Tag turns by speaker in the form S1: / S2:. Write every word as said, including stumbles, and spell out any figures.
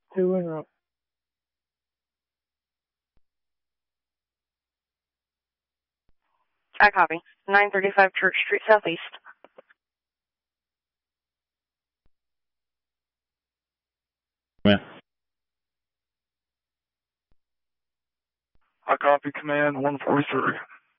S1: Who in route?
S2: I copy. nine thirty-five Church Street Southeast.
S3: Yeah.
S4: I copy command one forty-three.